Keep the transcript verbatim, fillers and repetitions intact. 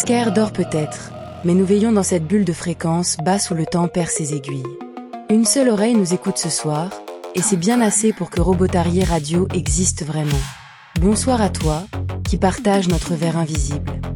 Oscar dort peut-être, mais nous veillons dans cette bulle de fréquence basse où le temps perd ses aiguilles. Une seule oreille nous écoute ce soir, et c'est bien assez pour que Robotarier Radio existe vraiment. Bonsoir à toi, qui partage notre verre invisible.